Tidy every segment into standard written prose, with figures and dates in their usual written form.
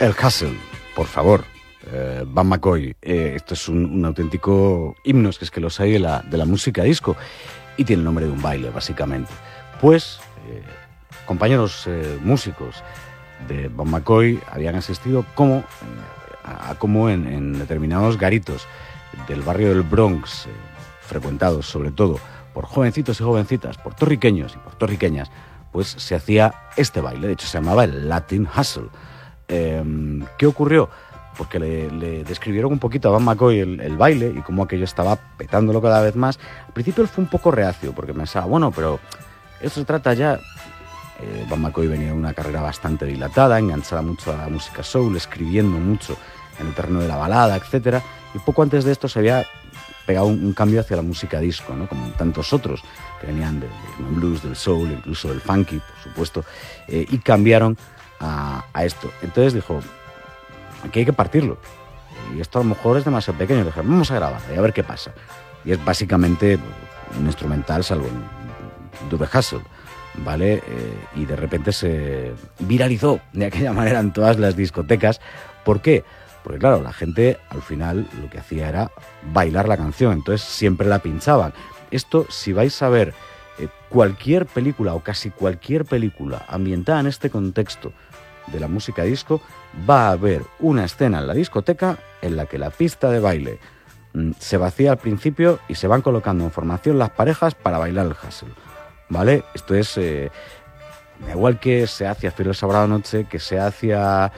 El Hustle, por favor. Van McCoy, esto es un auténtico himno, es que los hay de la música disco y tiene el nombre de un baile, básicamente. Pues compañeros músicos de Van McCoy habían asistido como en determinados garitos del barrio del Bronx, frecuentados sobre todo por jovencitos y jovencitas, puertorriqueños y puertorriqueñas, pues se hacía este baile. De hecho se llamaba el Latin Hustle. ¿Qué ocurrió? Porque le describieron un poquito a Van McCoy el baile y cómo aquello estaba petándolo cada vez más. Al principio él fue un poco reacio porque pensaba, bueno, pero esto se trata ya... Van McCoy venía de una carrera bastante dilatada, enganchada mucho a la música soul, escribiendo mucho en el terreno de la balada, etc. Y poco antes de esto se había pegado un cambio hacia la música disco, ¿no? Como tantos otros que venían del blues, del soul, incluso del funky, por supuesto, y cambiaron a esto. Entonces dijo, aquí hay que partirlo. Y esto a lo mejor es demasiado pequeño. Le dije, vamos a grabar y a ver qué pasa. Y es básicamente un instrumental, salvo un dub hustle, ¿vale? Y de repente se viralizó de aquella manera en todas las discotecas. ¿Por qué? Porque claro, la gente al final lo que hacía era bailar la canción, entonces siempre la pinchaban. Esto, si vais a ver cualquier película o casi cualquier película ambientada en este contexto de la música disco, va a haber una escena en la discoteca en la que la pista de baile se vacía al principio y se van colocando en formación las parejas para bailar el hustle, ¿vale? Esto es, da igual que se hacia Fieles Sábado Noche, que se hacia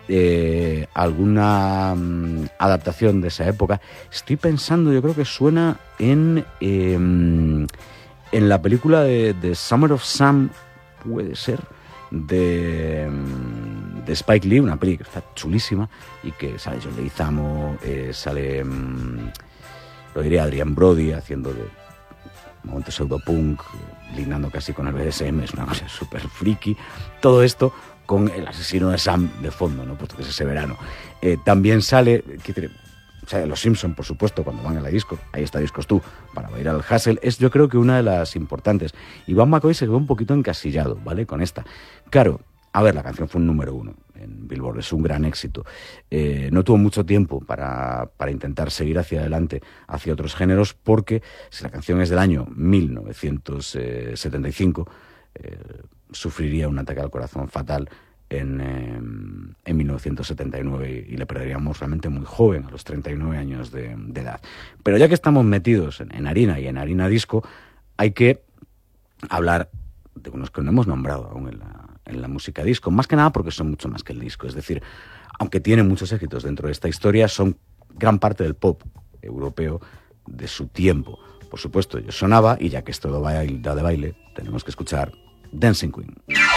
alguna adaptación de esa época. Estoy pensando, yo creo que suena en la película de Summer of Sam, puede ser, de Spike Lee, una película que está chulísima y que sale John Leguizamo, sale, lo diría Adrian Brody haciendo de momento pseudopunk, lindando casi con el BDSM, es una cosa súper friki. Todo esto con el asesino de Sam de fondo, ¿no? Puesto que es ese verano. También sale Los Simpson, por supuesto, cuando van a la disco. Ahí está Discos Tú, para bailar al hustle. Es, yo creo que una de las importantes. Y Van McCoy se quedó un poquito encasillado, ¿vale? Con esta. Claro, a ver, la canción fue un número 1 en Billboard, es un gran éxito. No tuvo mucho tiempo para intentar seguir hacia adelante, hacia otros géneros, porque si la canción es del año 1975, sufriría un ataque al corazón fatal en 1979 y le perderíamos realmente muy joven, a los 39 años de edad. Pero ya que estamos metidos en harina y en harina disco, hay que hablar de unos que no hemos nombrado aún en la música disco, más que nada porque son mucho más que el disco. Es decir, aunque tienen muchos éxitos dentro de esta historia, son gran parte del pop europeo de su tiempo. Por supuesto, yo sonaba, y ya que esto da de baile, tenemos que escuchar Dancing Queen.